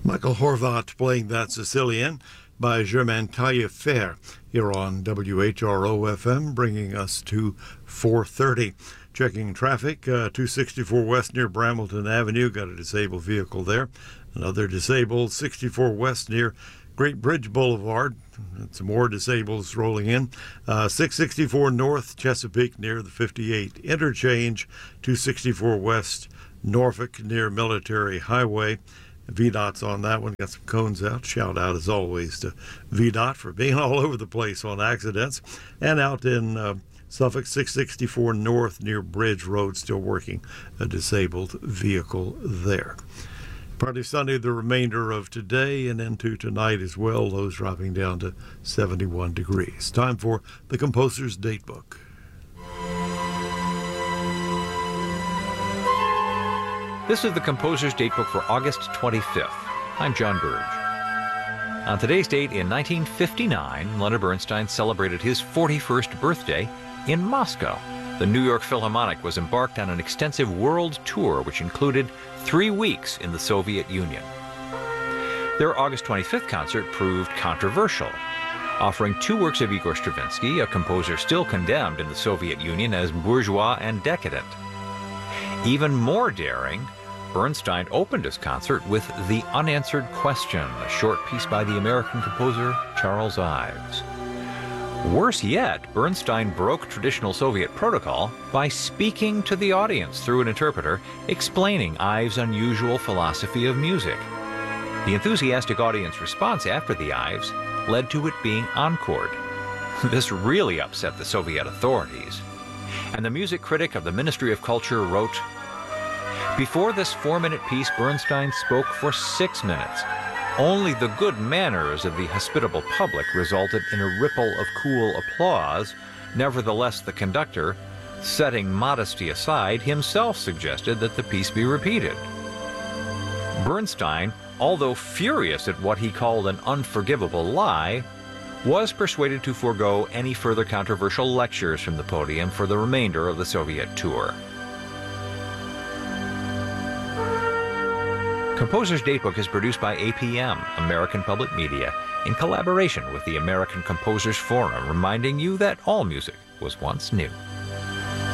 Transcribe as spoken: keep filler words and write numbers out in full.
Michael Horvath playing that Sicilian by Germain Taillefer here on W H R O F M, bringing us to four thirty. Checking traffic, uh, two sixty-four West near Brambleton Avenue, got a disabled vehicle there. Another disabled, sixty-four West near Great Bridge Boulevard. And some more disables rolling in. Uh, six sixty-four North Chesapeake near the fifty-eight interchange. two sixty-four West Norfolk near Military Highway. V DOT's on that one, got some cones out. Shout out as always to V DOT for being all over the place on accidents. And out in uh, Suffolk, six sixty-four North near Bridge Road, still working a disabled vehicle there. Partly sunny the remainder of today and into tonight as well, lows dropping down to seventy-one degrees. Time for the Composer's Datebook. This is the Composer's Datebook for August twenty-fifth. I'm John Burge. On today's date in nineteen fifty-nine, Leonard Bernstein celebrated his forty-first birthday in Moscow. The New York Philharmonic was embarked on an extensive world tour which included three weeks in the Soviet Union. Their August twenty-fifth concert proved controversial, offering two works of Igor Stravinsky, a composer still condemned in the Soviet Union as bourgeois and decadent. Even more daring, Bernstein opened his concert with The Unanswered Question, a short piece by the American composer Charles Ives. Worse yet, Bernstein broke traditional Soviet protocol by speaking to the audience through an interpreter, explaining Ives' unusual philosophy of music. The enthusiastic audience response after the Ives led to it being encored. This really upset the Soviet authorities. And the music critic of the Ministry of Culture wrote, "Before this four-minute piece, Bernstein spoke for six minutes. Only the good manners of the hospitable public resulted in a ripple of cool applause. Nevertheless, the conductor, setting modesty aside, himself suggested that the piece be repeated." Bernstein, although furious at what he called an unforgivable lie, was persuaded to forego any further controversial lectures from the podium for the remainder of the Soviet tour. Composer's Datebook is produced by A P M, American Public Media, in collaboration with the American Composers Forum, reminding you that all music was once new.